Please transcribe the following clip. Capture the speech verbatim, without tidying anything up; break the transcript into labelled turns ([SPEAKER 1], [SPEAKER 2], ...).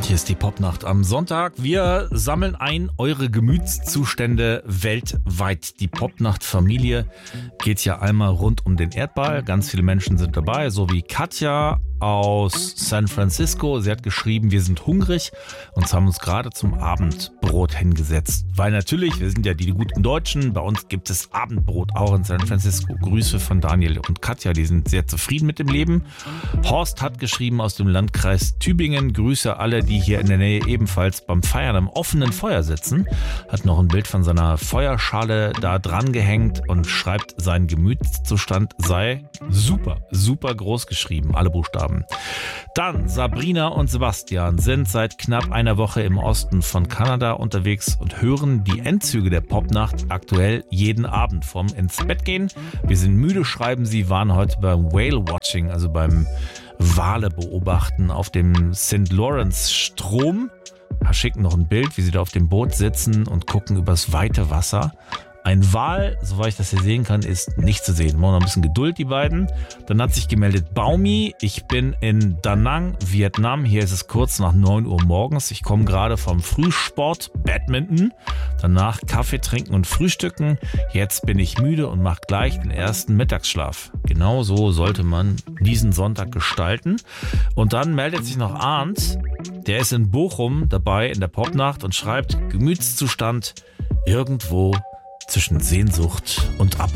[SPEAKER 1] Hier ist die Popnacht am Sonntag. Wir sammeln ein eure Gemütszustände weltweit. Die Popnacht-Familie geht ja einmal rund um den Erdball. Ganz viele Menschen sind dabei, so wie Katja aus San Francisco. Sie hat geschrieben, wir sind hungrig und haben uns gerade zum Abendbrot hingesetzt. Weil natürlich, wir sind ja die guten Deutschen, bei uns gibt es Abendbrot auch in San Francisco. Grüße von Daniel und Katja, die sind sehr zufrieden mit dem Leben. Horst hat geschrieben aus dem Landkreis Tübingen, Grüße alle, die hier in der Nähe ebenfalls beim Feiern am offenen Feuer sitzen. Hat noch ein Bild von seiner Feuerschale da dran gehängt und schreibt, sein Gemütszustand sei super, super groß geschrieben, alle Buchstaben. Dann Sabrina und Sebastian sind seit knapp einer Woche im Osten von Kanada unterwegs und hören die Endzüge der Popnacht aktuell jeden Abend vorm ins Bett gehen. Wir sind müde, schreiben sie, waren heute beim Whale-Watching, also beim Wale beobachten auf dem Saint Lawrence Strom. Schicken noch ein Bild, wie sie da auf dem Boot sitzen und gucken übers weite Wasser. Ein Wal, soweit ich das hier sehen kann, ist nicht zu sehen. Wir haben noch ein bisschen Geduld, die beiden. Dann hat sich gemeldet Baumi. Ich bin in Da Nang, Vietnam. Hier ist es kurz nach neun Uhr morgens. Ich komme gerade vom Frühsport, Badminton. Danach Kaffee trinken und frühstücken. Jetzt bin ich müde und mache gleich den ersten Mittagsschlaf. Genau so sollte man diesen Sonntag gestalten. Und dann meldet sich noch Arndt. Der ist in Bochum dabei in der Popnacht und schreibt Gemütszustand irgendwo zwischen Sehnsucht und Ab